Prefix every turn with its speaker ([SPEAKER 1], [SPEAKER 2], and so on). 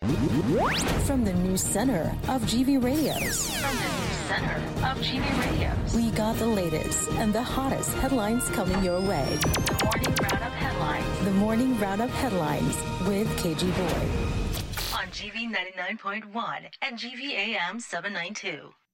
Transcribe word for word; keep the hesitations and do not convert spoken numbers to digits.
[SPEAKER 1] From the news center of G V Radios.
[SPEAKER 2] From the news center of G V Radios.
[SPEAKER 1] We got the latest and the hottest headlines coming your way.
[SPEAKER 2] The Morning Roundup Headlines.
[SPEAKER 1] The Morning Roundup Headlines with K G Boy.
[SPEAKER 2] On G V ninety-nine point one and G V A M seven ninety-two.